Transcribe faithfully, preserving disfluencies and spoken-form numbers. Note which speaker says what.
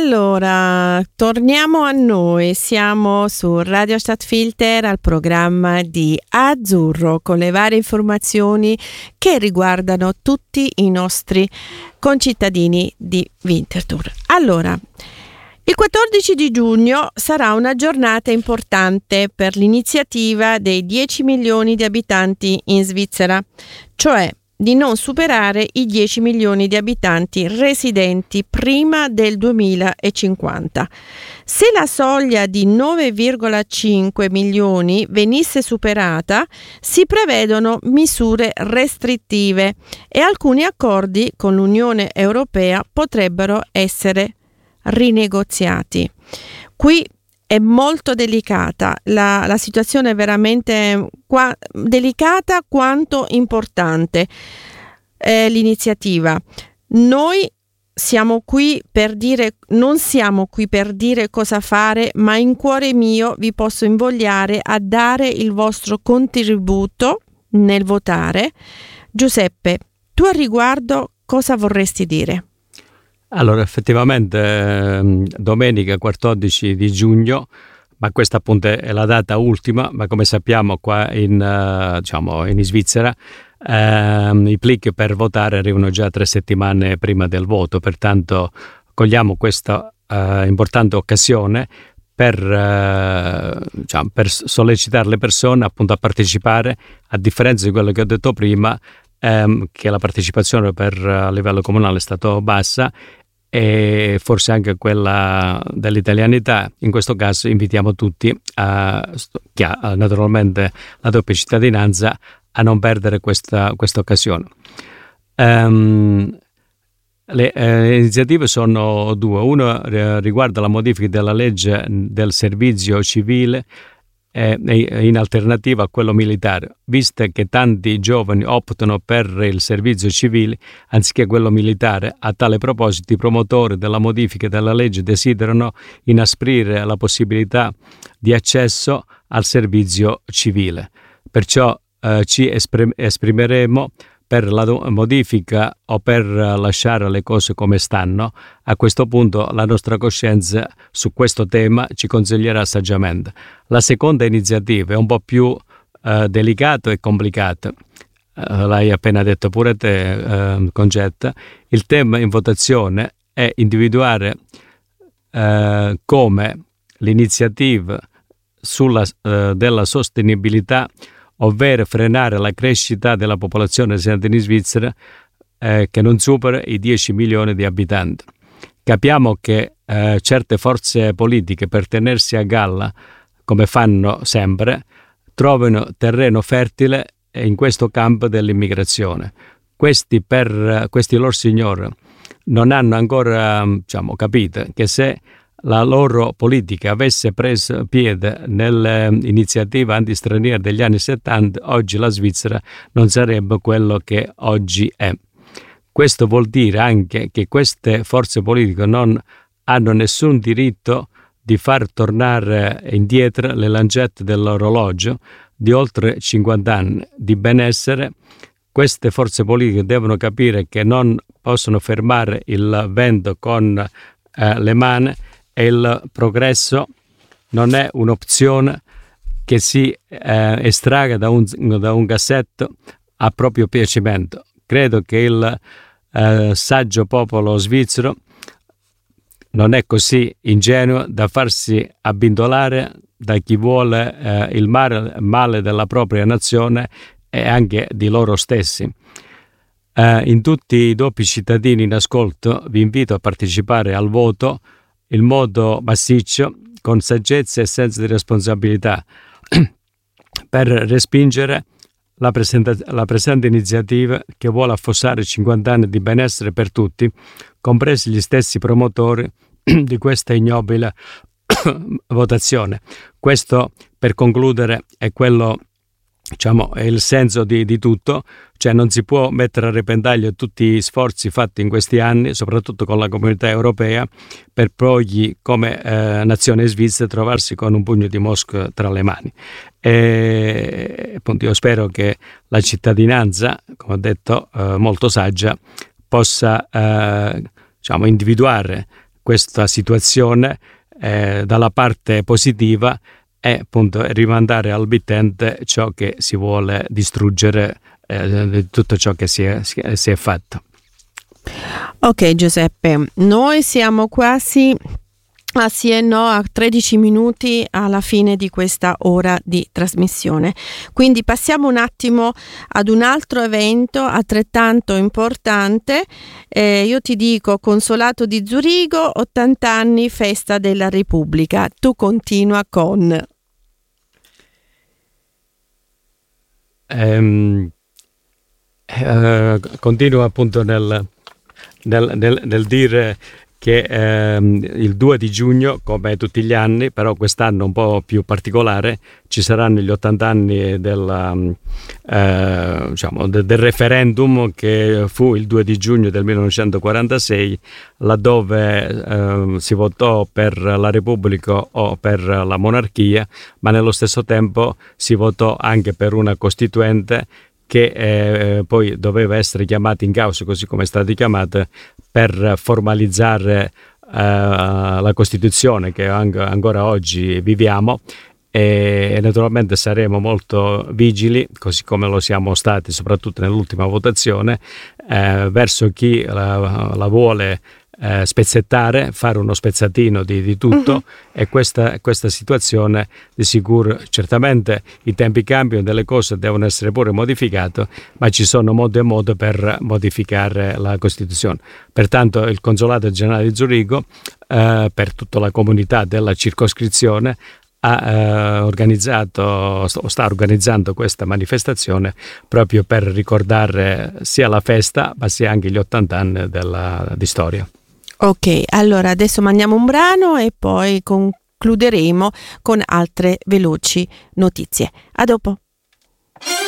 Speaker 1: Allora, torniamo a noi, siamo su Radio Stadtfilter al programma di Azzurro con le varie informazioni che riguardano tutti i nostri concittadini di Winterthur. Allora, il quattordici di giugno sarà una giornata importante per l'iniziativa dei dieci milioni di abitanti in Svizzera, cioè di non superare i dieci milioni di abitanti residenti prima del duemilacinquanta. Se la soglia di nove virgola cinque milioni venisse superata, si prevedono misure restrittive e alcuni accordi con l'Unione Europea potrebbero essere rinegoziati. Qui è molto delicata, la, la situazione è veramente qua, delicata quanto importante eh, l'iniziativa. Noi siamo qui per dire, non siamo qui per dire cosa fare, ma in cuore mio vi posso invogliare a dare il vostro contributo nel votare. Giuseppe, tu a riguardo cosa vorresti dire?
Speaker 2: Allora, effettivamente domenica quattordici di giugno, ma questa appunto è la data ultima, ma come sappiamo qua in, uh, diciamo, in Svizzera ehm, i plic per votare arrivano già tre settimane prima del voto, pertanto cogliamo questa uh, importante occasione per, uh, diciamo, per sollecitare le persone appunto a partecipare, a differenza di quello che ho detto prima, ehm, che la partecipazione per a livello comunale è stata bassa e forse anche quella dell'italianità. In questo caso invitiamo tutti, a, chi ha naturalmente la doppia cittadinanza, a non perdere questa, questa occasione. Um, le, eh, le iniziative sono due. Uno eh, riguarda la modifica della legge del servizio civile eh, in alternativa a quello militare, visto che tanti giovani optano per il servizio civile anziché quello militare. A tale proposito i promotori della modifica della legge desiderano inasprire la possibilità di accesso al servizio civile. Perciò eh, ci esprim- esprimeremo per la do- modifica o per lasciare le cose come stanno. A questo punto la nostra coscienza su questo tema ci consiglierà saggiamente. La seconda iniziativa è un po' più eh, delicata e complicata. Eh, l'hai appena detto pure te, eh, Concetta. Il tema in votazione è individuare eh, come l'iniziativa sulla, eh, della sostenibilità, ovvero frenare la crescita della popolazione residente in Svizzera eh, che non supera i dieci milioni di abitanti. Capiamo che eh, certe forze politiche, per tenersi a galla, come fanno sempre, trovano terreno fertile in questo campo dell'immigrazione. Questi, per questi loro signori, non hanno ancora diciamo, capito che se la loro politica avesse preso piede nell'iniziativa antistraniera degli anni settanta, oggi la Svizzera non sarebbe quello che oggi è. Questo vuol dire anche che queste forze politiche non hanno nessun diritto di far tornare indietro le lancette dell'orologio di oltre cinquanta anni di benessere. Queste forze politiche devono capire che non possono fermare il vento con eh, le mani, e il progresso non è un'opzione che si eh, estraga da un, da un cassetto a proprio piacimento. Credo che il eh, saggio popolo svizzero non è così ingenuo da farsi abbindolare da chi vuole eh, il male, male della propria nazione e anche di loro stessi. Eh, in tutti i doppi cittadini in ascolto vi invito a partecipare al voto in modo massiccio, con saggezza e senso di responsabilità, per respingere la, presenta- la presente iniziativa che vuole affossare cinquanta anni di benessere per tutti, compresi gli stessi promotori di questa ignobile votazione. Questo, per concludere, è quello, diciamo, è il senso di, di tutto, cioè non si può mettere a repentaglio tutti gli sforzi fatti in questi anni, soprattutto con la comunità europea, per poi come eh, nazione svizzera trovarsi con un pugno di mosca tra le mani. E appunto io spero che la cittadinanza, come ho detto, eh, molto saggia, possa eh, diciamo, individuare questa situazione eh, dalla parte positiva è appunto rimandare al mittente ciò che si vuole distruggere, eh, tutto ciò che si è, si è fatto.
Speaker 1: Ok Giuseppe, noi siamo quasi a sì e no a tredici minuti alla fine di questa ora di trasmissione, quindi passiamo un attimo ad un altro evento altrettanto importante. Eh, io ti dico Consolato di Zurigo, ottanta anni festa della Repubblica. Tu continua con
Speaker 2: ehm, eh, continuo appunto nel, nel, nel, nel dire che ehm, il due di giugno, come tutti gli anni, però quest'anno un po' più particolare, ci saranno gli ottanta anni della, eh, diciamo, de, del referendum che fu il due di giugno del millenovecentoquarantasei, laddove eh, si votò per la Repubblica o per la monarchia, ma nello stesso tempo si votò anche per una Costituente che eh, poi doveva essere chiamata in causa, così come è stata chiamata, per formalizzare eh, la Costituzione che ang- ancora oggi viviamo, e, e naturalmente saremo molto vigili, così come lo siamo stati soprattutto nell'ultima votazione, eh, verso chi la, la vuole Eh, spezzettare, fare uno spezzatino di, di tutto. Uh-huh. E questa, questa situazione di sicuro, certamente i tempi cambiano, delle cose devono essere pure modificate, ma ci sono modo e modo per modificare la Costituzione. Pertanto il Consolato Generale di Zurigo, eh, per tutta la comunità della circoscrizione, ha eh, organizzato o sta organizzando questa manifestazione proprio per ricordare sia la festa ma sia anche gli ottanta anni della, di storia.
Speaker 1: Ok, allora adesso mandiamo un brano e poi concluderemo con altre veloci notizie. A dopo.